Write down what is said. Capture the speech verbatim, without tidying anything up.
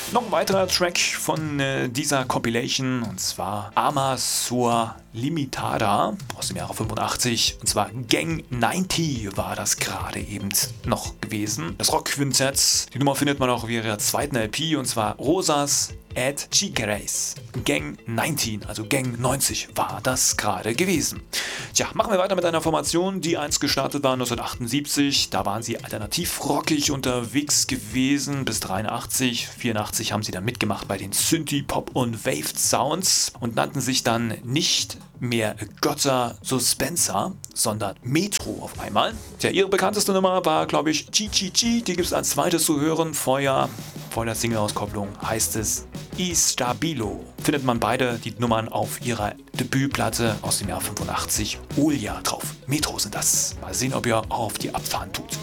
Noch ein weiterer Track von äh, dieser Compilation, und zwar Ama Sur Limitada aus dem Jahre fünfundachtzig, und zwar Gang neunzig war das gerade eben noch gewesen. Das Rockquintett, die Nummer findet man auch auf ihrer zweiten L P, und zwar Rosas et Chiqueres. Gang neunzehn, also Gang neunzig war das gerade gewesen. Tja, machen wir weiter mit einer Formation, die einst gestartet war neunzehnhundertachtundsiebzig. Da waren sie alternativ rockig unterwegs gewesen bis dreiundachtzig. vierundachtzig haben sie dann mitgemacht bei den Synthie, Pop und Wave Sounds und nannten sich dann nicht mehr Götter Suspenser, sondern Metro auf einmal. Tja, ihre bekannteste Nummer war, glaube ich, Chi Chi Chi. Die gibt es als zweites zu hören. Vorher, vor der Single-Auskopplung, heißt es Istabilo. Findet man beide die Nummern auf ihrer Debütplatte aus dem Jahr fünfundachtzig, Olia, drauf. Metro sind das. Mal sehen, ob ihr auch auf die abfahren tut.